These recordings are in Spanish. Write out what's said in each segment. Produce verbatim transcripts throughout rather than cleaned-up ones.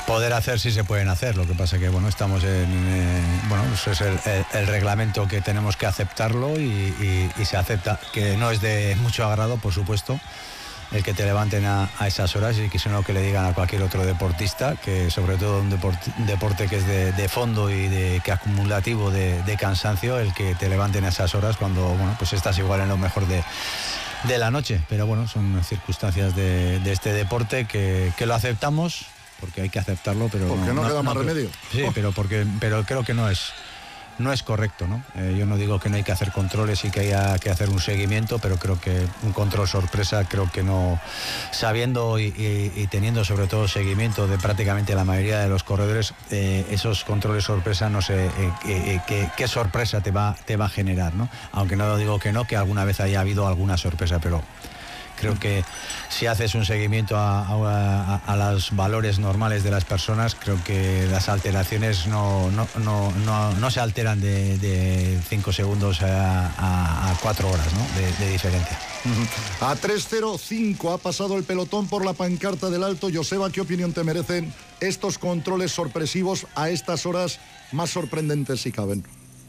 poder hacer sí se pueden hacer. Lo que pasa que, bueno, estamos en... Eh, bueno, eso es el, el, el reglamento que tenemos que aceptarlo y, y, y se acepta, que no es de mucho agrado, por supuesto, el que te levanten a, a esas horas, y que sino que le digan a cualquier otro deportista, que sobre todo un deporte, deporte que es de, de fondo y de que acumulativo de, de cansancio, el que te levanten a esas horas cuando, bueno, pues estás igual en lo mejor de, de la noche. Pero bueno, son circunstancias de, de este deporte que, que lo aceptamos, porque hay que aceptarlo, pero porque no, no queda no, más no, remedio. Sí, oh. pero porque pero creo que no es no es correcto, ¿no? Eh, yo no digo que no hay que hacer controles y que haya que hacer un seguimiento, pero creo que un control sorpresa, creo que no, sabiendo y, y, y teniendo sobre todo seguimiento de prácticamente la mayoría de los corredores, eh, esos controles sorpresa no sé eh, eh, qué, qué sorpresa te va, te va a generar, ¿no? Aunque no digo que no, que alguna vez haya habido alguna sorpresa, pero creo que si haces un seguimiento a, a, a los valores normales de las personas, creo que las alteraciones no, no, no, no, no se alteran de, de cinco segundos a, a, a cuatro horas, ¿no? de, de diferencia. A tres cero cinco ha pasado el pelotón por la pancarta del Alto. Joseba, ¿qué opinión te merecen estos controles sorpresivos a estas horas más sorprendentes si caben?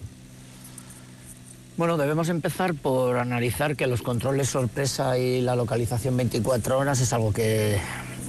Bueno, debemos empezar por analizar que los controles sorpresa y la localización veinticuatro horas es algo que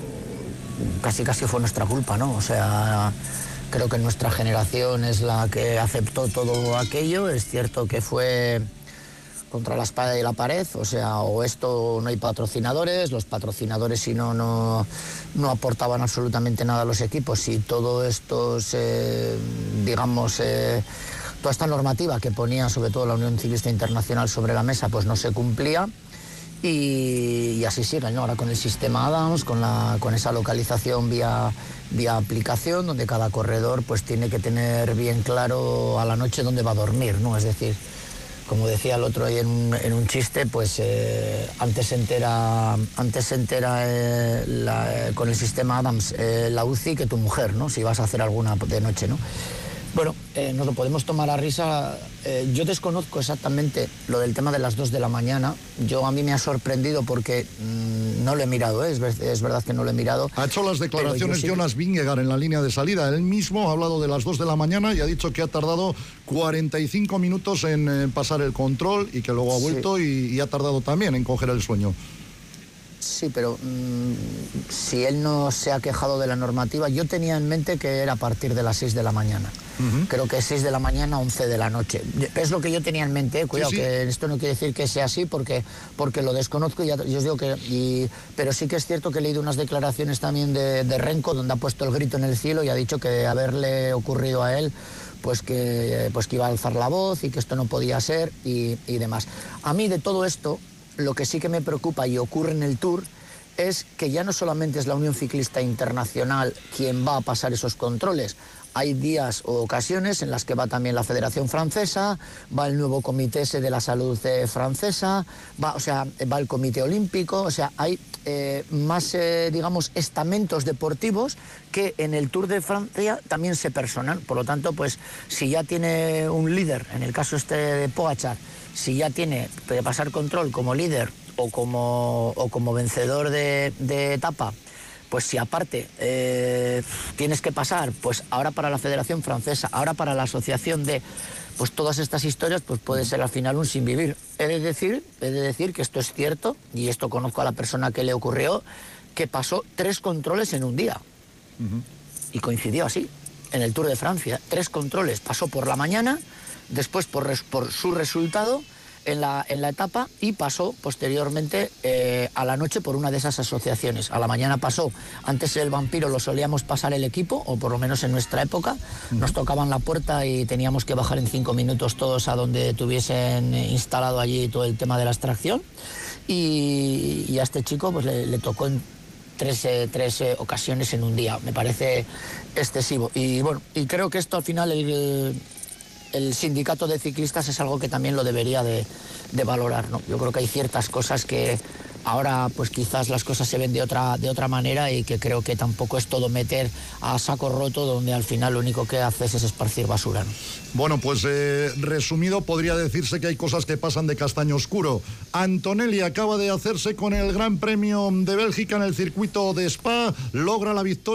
casi casi fue nuestra culpa, ¿no? O sea, creo que nuestra generación es la que aceptó todo aquello. Es cierto que fue contra la espada y la pared, o sea, o esto no hay patrocinadores, los patrocinadores si no, no, no aportaban absolutamente nada a los equipos, y todo esto se, digamos... Eh, toda esta normativa que ponía sobre todo la Unión Ciclista Internacional sobre la mesa pues no se cumplía, y, y así sigue, ¿no? Ahora con el sistema Adams, con, la, con esa localización vía, vía aplicación, donde cada corredor pues tiene que tener bien claro a la noche dónde va a dormir, ¿no? Es decir, como decía el otro ahí en un, en un chiste, pues eh, antes se entera, antes se entera eh, la, con el sistema Adams eh, la U C I que tu mujer, ¿no? Si vas a hacer alguna de noche, ¿no? Bueno, eh, nos lo podemos tomar a risa. Eh, yo desconozco exactamente lo del tema de las dos de la mañana. Yo a mí me ha sorprendido porque mmm, no lo he mirado, ¿eh? es, es verdad que no lo he mirado. Ha hecho las declaraciones sí... Jonas Vingegaard en la línea de salida. Él mismo ha hablado de las dos de la mañana y ha dicho que ha tardado cuarenta y cinco minutos en eh, pasar el control, y que luego ha vuelto sí. y, y ha tardado también en coger el sueño. Sí, pero mmm, si él no se ha quejado de la normativa, yo tenía en mente que era a partir de las seis de la mañana. Uh-huh. Creo que es seis de la mañana, once de la noche. Es lo que yo tenía en mente, ¿eh? Cuidado, sí, sí. que esto no quiere decir que sea así, porque, porque lo desconozco, y ya, yo os digo que... Y, pero sí que es cierto que he leído unas declaraciones también de, de Renko, donde ha puesto el grito en el cielo y ha dicho que de haberle ocurrido a él, pues que, pues que iba a alzar la voz y que esto no podía ser y, y demás. A mí de todo esto, lo que sí que me preocupa y ocurre en el Tour es que ya no solamente es la Unión Ciclista Internacional quien va a pasar esos controles. Hay días o ocasiones en las que va también la Federación Francesa, va el nuevo Comité ese de la Salud eh, francesa, va, o sea, va el Comité Olímpico, o sea, hay eh, más, eh, digamos, estamentos deportivos que en el Tour de Francia también se personan. Por lo tanto, pues, si ya tiene un líder, en el caso este de Pogačar, si ya tiene que pasar control como líder o como, o como vencedor de, de etapa, pues si aparte eh, tienes que pasar, pues ahora para la Federación Francesa, ahora para la asociación de, pues todas estas historias, pues puede ser al final un sin vivir. He de decir, he de decir que esto es cierto, y esto conozco a la persona que le ocurrió, que pasó tres controles en un día. Uh-huh. Y coincidió así, en el Tour de Francia. Tres controles, pasó por la mañana, después por, res, por su resultado en la, en la etapa, y pasó posteriormente eh, a la noche por una de esas asociaciones. A la mañana pasó, antes el Vampiro lo solíamos pasar el equipo, o por lo menos en nuestra época, uh-huh. nos tocaban la puerta y teníamos que bajar en cinco minutos todos a donde tuviesen instalado allí todo el tema de la extracción, y, y a este chico pues le, le tocó en tres, eh, tres eh, ocasiones en un día. Me parece excesivo, y bueno, y creo que esto al final el, el el sindicato de ciclistas es algo que también lo debería de, de valorar, ¿no? Yo creo que hay ciertas cosas que ahora pues quizás las cosas se ven de otra, de otra manera, y que creo que tampoco es todo meter a saco roto donde al final lo único que haces es esparcir basura, ¿no? Bueno, pues eh, resumido podría decirse que hay cosas que pasan de castaño oscuro. Antonelli acaba de hacerse con el Gran Premio de Bélgica en el circuito de Spa, logra la victoria.